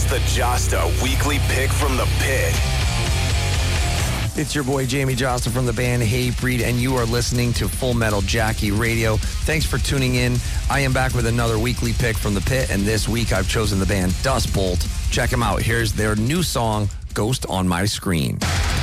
the Josta Weekly Pick from the Pit. It's your boy Jamie Josta from the band Hatebreed, and you are listening to Full Metal Jackie Radio. Thanks for tuning in. I am back with another weekly pick from the pit, and this week I've chosen the band Dust Bolt. Check them out. Here's their new song, Ghost on My Screen.